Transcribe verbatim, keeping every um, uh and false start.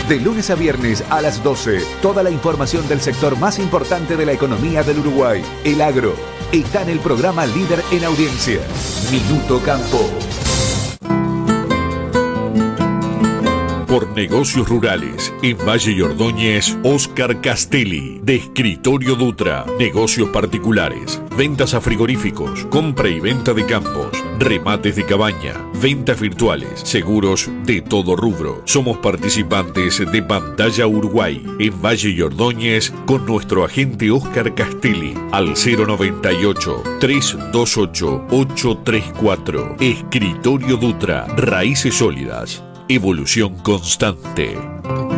De lunes a viernes a las doce, toda la información del sector más importante de la economía del Uruguay, el agro. Está en el programa líder en audiencia, Minuto Campo. Por negocios rurales, en Valle y Ordóñez, Oscar Castelli, de Escritorio Dutra. Negocios particulares, ventas a frigoríficos, compra y venta de campos, remates de cabaña, ventas virtuales, seguros de todo rubro. Somos participantes de Pantalla Uruguay, en Valle y Ordóñez, con nuestro agente Oscar Castelli, al cero noventa y ocho, trescientos veintiocho, ochocientos treinta y cuatro. Escritorio Dutra, raíces sólidas. Evolución constante.